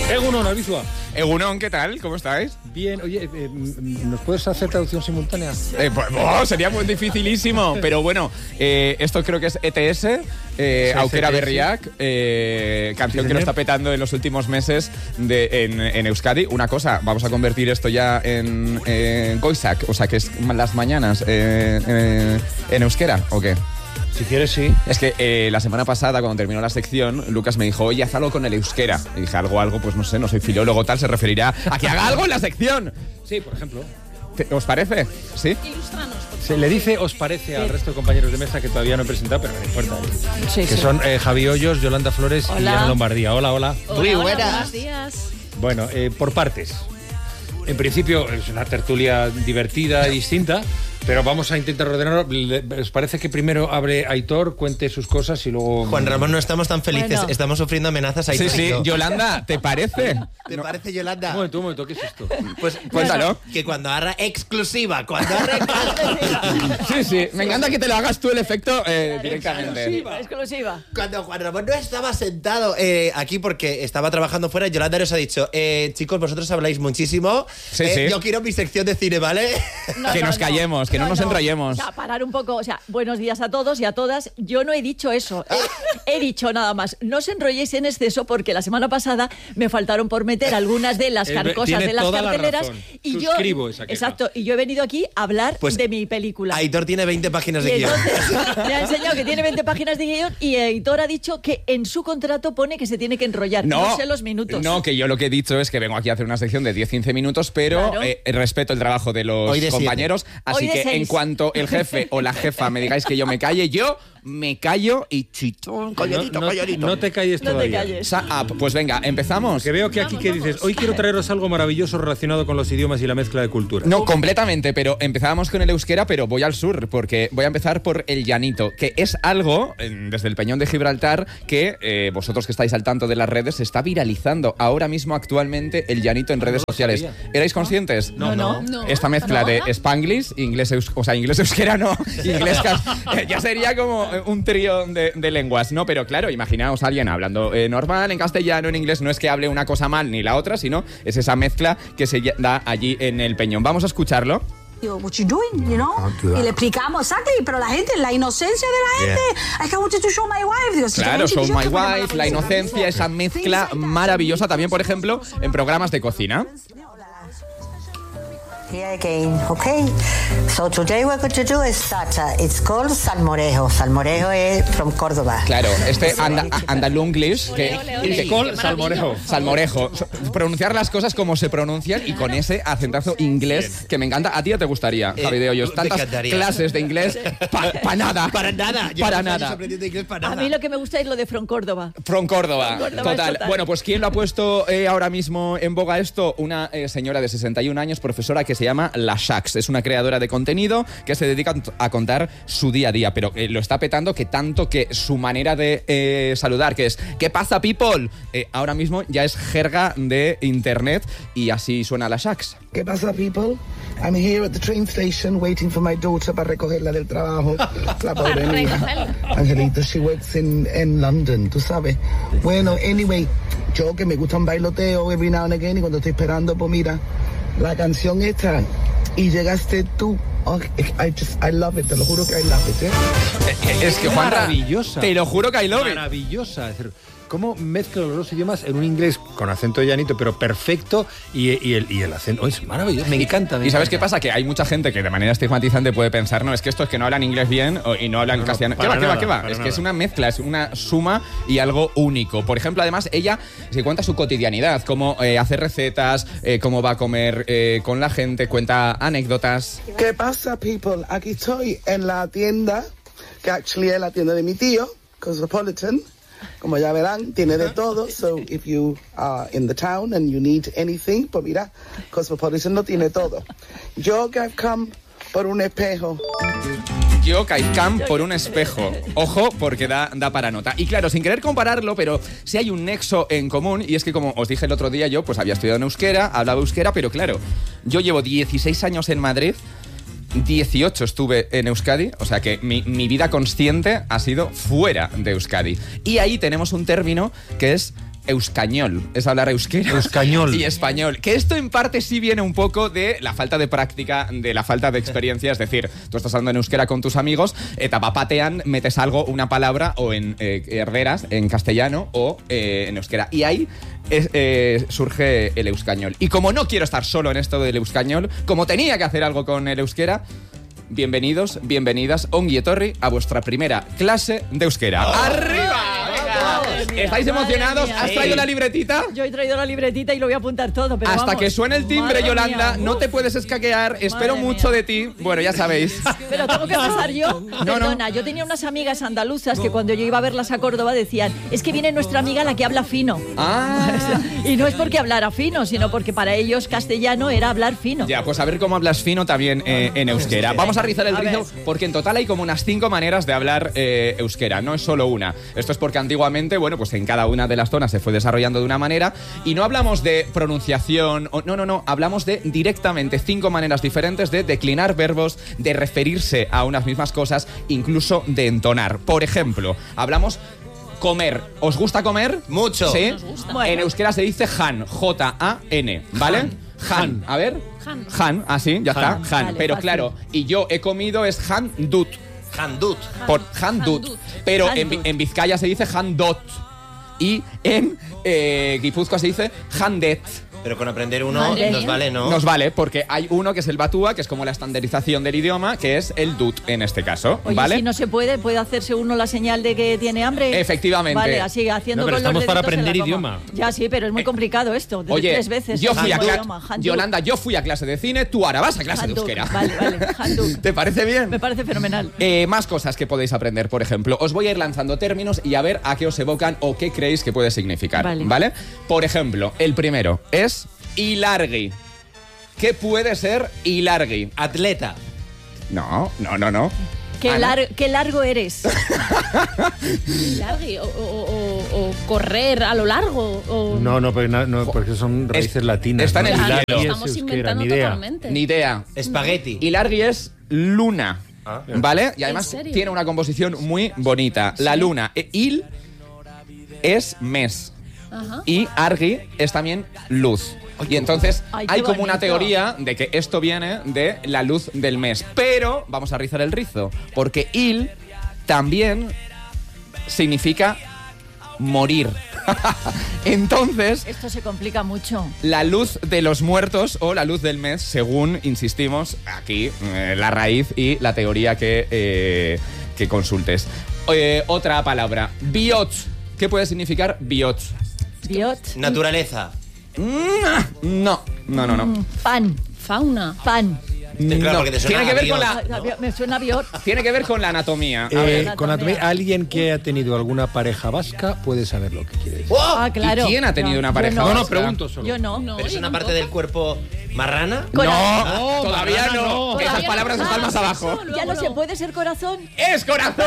Egunon, Albizua. Egunon, ¿qué tal? ¿Cómo estáis? Bien, oye, ¿nos puedes hacer traducción simultánea? Sería muy dificilísimo, pero bueno, esto creo que es ETS, Aukera Berriak, canción que lo está petando en los últimos meses en Euskadi. Una cosa, vamos a convertir esto ya en Goizak, o sea que es las mañanas en euskera, ¿o qué? Si quieres, sí. Es que la semana pasada, cuando terminó la sección, Lucas me dijo, oye, haz algo con el euskera. Y dije, algo, pues no sé, no soy filólogo, tal, se referirá a que haga algo en la sección. Sí, por ejemplo. ¿Os parece? ¿Sí? Ilústranos, por favor. Se le dice, os parece al resto de compañeros de mesa que todavía no he presentado, pero no importa. Sí, que sí. son Javi Hoyos, Yolanda Flores y Hola. Ana Lombardía. Hola, hola. Hola, buenos días. Bueno, por partes. En principio es una tertulia divertida y distinta, pero vamos a intentar ordenarlo. ¿Os parece que primero abre Aitor, cuente sus cosas y luego... Juan Ramón, no estamos tan felices, Bueno. estamos sufriendo amenazas ahí. Sí, Yolanda, ¿te parece? ¿Te parece, Yolanda? Un momento, ¿qué es esto? Pues Cuéntalo. que cuando agarra exclusiva, Sí, me encanta que te lo hagas tú el efecto directamente. Exclusiva. Cuando Juan Ramón no estaba sentado aquí porque estaba trabajando fuera, Yolanda nos ha dicho, chicos, vosotros habláis muchísimo, Sí. yo quiero mi sección de cine, ¿vale? Que nos callemos, que no nos enrollemos. O sea, parar un poco, o sea, buenos días a todos y a todas. Yo no he dicho eso. He dicho nada más. No os enrolléis en exceso porque la semana pasada me faltaron por meter algunas de las cosas tiene de las toda la carteleras. razón. Y Suscribo yo, esa queja. exacto, y yo he venido aquí a hablar Pues de mi película. Aitor tiene 20 páginas de Y guión. entonces me ha enseñado que tiene 20 páginas de guión y Aitor ha dicho que en su contrato pone que se tiene que enrollar. No sé los minutos. No, que yo lo que he dicho es que vengo aquí a hacer una sección de 10-15 minutos, pero Claro. Respeto el trabajo de los Hoy de compañeros. Así Hoy de que 6. en cuanto el jefe o la jefa me digáis que yo me calle, yo me callo y chitón, calladito. No te calles No te todavía. calles. Pues venga, empezamos. Que veo que aquí que dices, hoy quiero traeros algo maravilloso relacionado con los idiomas y la mezcla de culturas. No, completamente, pero empezábamos con el euskera, pero voy al sur, porque voy a empezar por el llanito, que es algo, desde el Peñón de Gibraltar, que vosotros que estáis al tanto de las redes, se está viralizando ahora mismo actualmente el llanito en redes lo sociales. sabía. ¿Erais conscientes? No. Esta mezcla de Spanglish, inglés euskera no, inglés ya sería como un trío de lenguas, ¿no? Pero claro, imaginaos a alguien hablando normal, en castellano, en inglés, no es que hable una cosa mal ni la otra, sino es esa mezcla que se da allí en el Peñón. Vamos a escucharlo. Digo, what you doing, you know? Y le explicamos, exacto, pero la gente, la inocencia de la gente, I want you to show my wife. Digo, Claro, "Sí, Show yo My te voy a Wife, llamar la a inocencia, esa mezcla maravillosa también, por ejemplo, en programas de cocina. Here again, okay. So today what we're going to do is that it's called salmorejo. Salmorejo is from Córdoba. Claro, andalunglish, que Col salmorejo. salmorejo. Pronunciar las cosas como se pronuncian y con ese acentazo inglés que me encanta. ¿A ti ya te gustaría, Javi de Hoyos? Me Tantas encantaría. clases de inglés para nada. Para nada. Yo Para no estoy nada. aprendiendo inglés para A nada. mí lo que me gusta es lo de From Córdoba. From Córdoba. From Córdoba, Total. total. Bueno, pues ¿quién lo ha puesto ahora mismo en boga esto? Una señora de 61 años, profesora que se llama La Shax. Es una creadora de contenido que se dedica a contar su día a día, pero lo está petando que tanto que su manera de saludar, que es ¿qué pasa, people? Ahora mismo ya es jerga de internet y así suena La Shax. ¿Qué pasa, people? I'm here at the train station waiting for my daughter para recogerla del trabajo. La pobre mía. Angelita, she works in London, tú sabes. Bueno, anyway, yo que me gusta un bailoteo every now and again y cuando estoy esperando, pues mira, la canción esta y llegaste tú. Oh, I love it, te lo juro que I love it, Es que Juan, Maravillosa. te lo juro que I love it. Maravillosa. Es decir, cómo mezcla los dos idiomas en un inglés con acento llanito, pero perfecto, y el acento es maravilloso. Me encanta. ¿Y sabes qué pasa? Que hay mucha gente que de manera estigmatizante puede pensar, no, es que estos que no hablan inglés bien y no hablan castellano. ¿Qué va? Es que es una mezcla, es una suma y algo único. Por ejemplo, además, ella se cuenta su cotidianidad, cómo hace recetas, cómo va a comer con la gente, cuenta anécdotas. ¿Qué pasa, people? Aquí estoy en la tienda, que actually es la tienda de mi tío, Cosmopolitan. Como ya verán, tiene de todo. So, if you are in the town and you need anything, pues mira, Cosmopolitan lo tiene todo. Yo que I've come por un espejo. Yo, Caicam, por un espejo. Ojo, porque da para nota. Y claro, sin querer compararlo, pero sí hay un nexo en común, y es que, como os dije el otro día, yo pues había estudiado en euskera, hablaba euskera, pero claro, yo llevo 16 años en Madrid, 18 estuve en Euskadi, o sea que mi vida consciente ha sido fuera de Euskadi. Y ahí tenemos un término que es euskañol, es hablar euskera Euskañol. y español. Que esto en parte sí viene un poco de la falta de práctica, de la falta de experiencia. Es decir, tú estás hablando en euskera con tus amigos, tapapatean, metes algo, una palabra, o en herderas, en castellano, o en euskera. Y ahí surge el euskañol. Y como no quiero estar solo en esto del euskañol, como tenía que hacer algo con el euskera, bienvenidos, bienvenidas, ongi etorri, a vuestra primera clase de euskera. ¡Arriba! ¿Estáis emocionados? Madre mía. ¿Has traído la libretita? Yo he traído la libretita y lo voy a apuntar todo, pero Hasta vamos. que suene el timbre, Madre Yolanda, mía, no uf. te puedes escaquear. Espero Madre mucho mía. de ti. Bueno, ya sabéis. Pero tengo que empezar yo. No. Perdona, yo tenía unas amigas andaluzas que cuando yo iba a verlas a Córdoba decían, es que viene nuestra amiga la que habla fino. Ah. Y no es porque hablara fino, sino porque para ellos castellano era hablar fino. Ya, pues a ver cómo hablas fino también en euskera. Vamos a rizar el A rizo ver. porque en total hay como unas 5 maneras de hablar euskera, no es solo una. Esto es porque antiguamente, bueno, pues en cada una de las zonas se fue desarrollando de una manera y no hablamos de pronunciación, no, hablamos de directamente 5 maneras diferentes de declinar verbos, de referirse a unas mismas cosas, incluso de entonar. Por ejemplo, hablamos comer. ¿Os gusta comer? Mucho. ¿Sí? Nos gusta. Bueno. En euskera se dice jan, J-A-N, ¿vale? Han. A ver. Han, así, ya Han. está. Han. Vale, Pero fácil. claro, y yo he comido es han dut. Handut. Por han dut. Pero Handut. en Vizcaya se dice han dot. Y en Guipúzcoa se dice han det. Pero con aprender uno Madre nos mía. vale, ¿no? Nos vale, porque hay uno que es el batúa, que es como la estandarización del idioma, que es el dut en este caso, Oye, ¿vale? si no se puede hacerse uno la señal de que tiene hambre. Efectivamente. Vale, así haciendo No, pero con los estamos para deditos en la aprender coma. idioma. Ya, sí, pero es muy complicado esto. Oye, 3 veces. yo fui a Handuk. clase. Yolanda, yo fui a clase de cine, tú ahora vas a clase Handuk. de euskera. Vale, Handuk. ¿Te parece bien? Me parece fenomenal. Más cosas que podéis aprender, por ejemplo. Os voy a ir lanzando términos y a ver a qué os evocan o qué creéis que puede significar. Vale. Por ejemplo, el primero es ilargi. ¿Qué puede ser ilargi? Atleta. No. Qué, Ana. qué largo eres. Largui, o correr a lo largo. O... No, porque son raíces latinas. está en el ¿no? cielo. Ilargi es Estamos euskera, inventando ni idea. totalmente. Ni idea. Espagueti. Ilargi es luna. Ah. ¿Vale? Y además serio? tiene una composición muy bonita. La luna. Il es mes. Ajá. Y argi es también luz. Y entonces Ay, qué hay como una bonito. teoría de que esto viene de la luz del mes. Pero vamos a rizar el rizo, porque il también significa morir. Entonces, Esto se complica mucho. la luz de los muertos o la luz del mes, según insistimos aquí, la raíz y la teoría que consultes. Otra palabra, biot. ¿Qué puede significar biot? Biot. Naturaleza. No. Pan. Fauna. Pan. Claro, No. porque te suena Tiene que ver a con biot. la Me suena biot. tiene que ver con la anatomía. A ver. Con anatomía, alguien que ha tenido alguna pareja vasca puede saber lo que quiere decir. Ah, claro. ¿Y quién ha tenido No, una yo pareja no. No, vasca? pregunto solo. Yo no. No, ¿Pero es yo una tampoco. parte del cuerpo marrana? No, todavía marrana no. no. Esas Todavía palabras no. están más abajo. Luego Ya no no. se puede ser corazón. ¡Es corazón!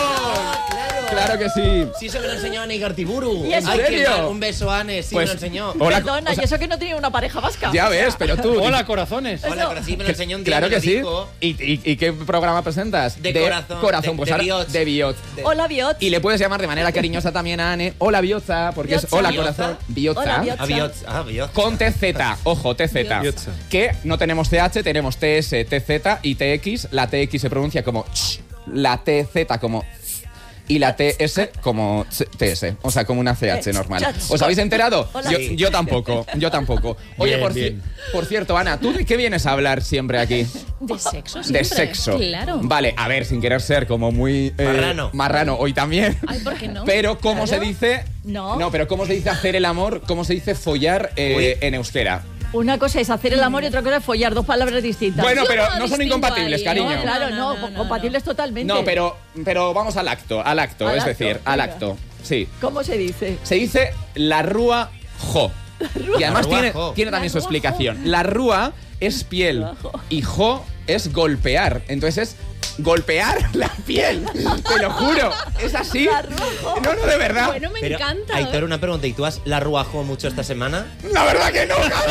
Claro que sí. Sí, se me lo enseñó Ane Igartiburu. ¿Y en Ay, qué serio? mal. Un beso, Ane. Sí, Pues- me lo enseñó. Hola, Perdona, o sea, y eso que no tenía una pareja vasca. ya ves, pero tú. Hola, corazones. Hola, pero sí me lo enseñó un día. Claro me que lo sí. dijo. ¿Y qué programa presentas? De corazón, Corazón, de- pues de ahora Biot. de Biot. Hola, biot. Y le puedes llamar de manera cariñosa también a Ane. Hola, Bioza, porque es Biotza. hola, Biotza. corazón. Bioza. Hola, Biotza. Biot. Con TZ, ojo, TZ. Biotza. Que no tenemos CH, tenemos TS, TZ y TX. La TX se pronuncia como ch, la TZ como z, y la TS como TS. O sea, como una CH normal. chach. ¿Os habéis enterado? Hola. Yo tampoco, yo tampoco. Oye, Bien, por cierto, Ana, ¿tú de qué vienes a hablar siempre aquí? De sexo, De siempre. sexo. Claro. Vale, a ver, sin querer ser como muy... marrano, hoy también. Ay, ¿por qué no? Pero, ¿cómo Claro. se dice...? No. No, pero ¿cómo se dice hacer el amor? ¿Cómo se dice follar en euskera? Una cosa es hacer el amor y otra cosa es follar. Dos palabras distintas. Bueno, Yo pero no no son distingo incompatibles, ahí, cariño. No, claro, no, No, no, compatibles totalmente. No, pero vamos al acto, Al es acto, decir, al venga. acto. Sí. ¿Cómo se dice? Se dice la rúa jo. Y además La rúa tiene, jo. tiene también su La rúa explicación. La rúa es piel La jo. y jo es golpear. Entonces es golpear la piel. Te lo juro. Es así. No, de verdad. Bueno, me encanta. Aitor, una pregunta. ¿Y tú has la ruajado mucho esta semana? La verdad que no.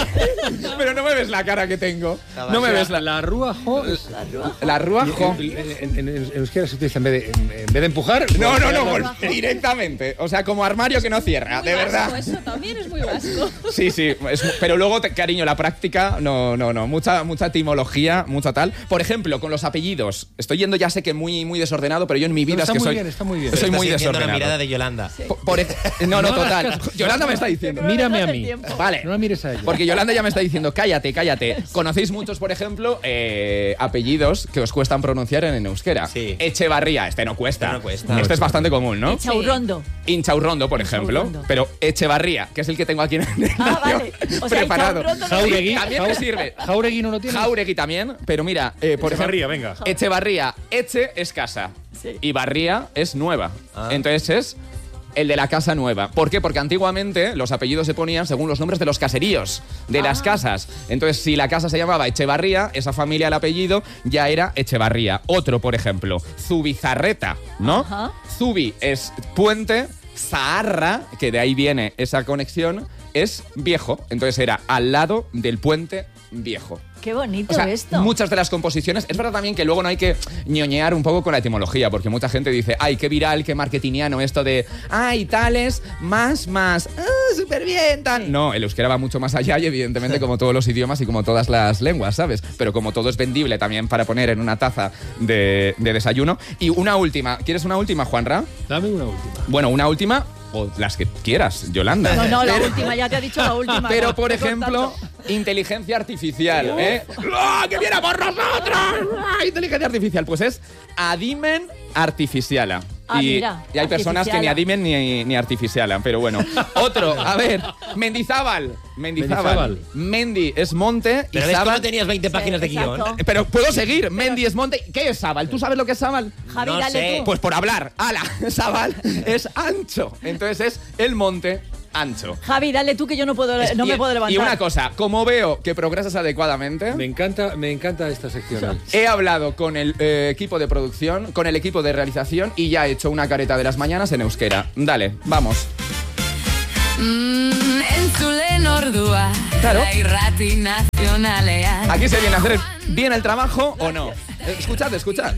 Pero no me ves la cara que tengo. No me ves La ruajo. La ruajo. En euskera se utiliza en vez de empujar. No, directamente. O sea, como armario que no cierra, Muy de vasco, verdad. eso también es muy vasco. Sí, pero luego, cariño, la práctica, no. Mucha etimología, mucha tal. Por ejemplo, con los apellidos. Estoy yendo, ya sé que muy desordenado, pero yo en mi vida Está es que muy soy. bien, está muy bien. Soy muy Estás sintiendo desordenado. la mirada de Yolanda. No, No total. hagas caso. Yolanda me está diciendo. Mírame a hace mí. tiempo. Vale. No la mires a ella. Porque Yolanda ya me está diciendo, cállate. ¿Conocéis muchos, por ejemplo, apellidos que os cuestan pronunciar en euskera? Sí. Echevarría, este no cuesta. Este no cuesta. Este es bastante común, ¿no? Chaurrondo. Inchaurrondo, por ejemplo. Inchaurrondo. Pero Echevarría, que es el que tengo aquí en el Vale. O sea, preparado. Inchaurrondo no Jauregui. sirve. También me sirve. Jauregui no lo tiene. Jauregui también, pero mira, por Echevarría, ejemplo, venga. Echevarría, Eche es casa Sí. y Barría es nueva. Ah. Entonces es el de la casa nueva. ¿Por qué? Porque antiguamente los apellidos se ponían según los nombres de los caseríos, de las casas. Entonces, si la casa se llamaba Echevarría, esa familia, el apellido, ya era Echevarría. Otro, por ejemplo, Zubizarreta, ¿no? Ajá. Zubi es puente, Zaharra, que de ahí viene esa conexión, es viejo. Entonces era al lado del puente viejo. Qué bonito O sea, esto. muchas de las composiciones. Es verdad también que luego no hay que ñoñear un poco con la etimología, porque mucha gente dice, ay, qué viral, qué marketingiano esto de, ay, tales, más, súper bien, tal. No, el euskera va mucho más allá y evidentemente como todos los idiomas y como todas las lenguas, ¿sabes? Pero como todo es vendible también para poner en una taza de desayuno. Y una última. ¿Quieres una última, Juanra? Dame una última. Bueno, una última o las que quieras, Yolanda. No, la última, ya te ha dicho la última. Pero, no, por no ejemplo, tanto. inteligencia artificial, ¿eh? ¡Oh, que viene por nosotros! ¡Ah, inteligencia artificial! Pues es adimen artificiala. Ah, y, mira, y hay personas que ni artificiala. adimen ni artificiala, pero bueno. Otro, a ver, Mendizábal. Mendi es monte y Pero ves Zábal... cómo tenías 20 páginas de guión. exacto. Pero puedo seguir. Mendi es monte. ¿Qué es Zábal? ¿Tú sabes lo que es Zábal? Javi, No dale sé. tú. Pues por hablar. ¡Hala! Zábal es ancho. Entonces es el monte ancho. Javi, dale tú que yo no me puedo levantar. Y una cosa, como veo que progresas adecuadamente, Me encanta esta sección. he hablado con el equipo de producción, con el equipo de realización y ya he hecho una careta de las mañanas en euskera. Dale, vamos. Entzulen ordua, Claro. la irrati nazionalean. Aquí se viene a hacer bien el trabajo o no. Escuchad.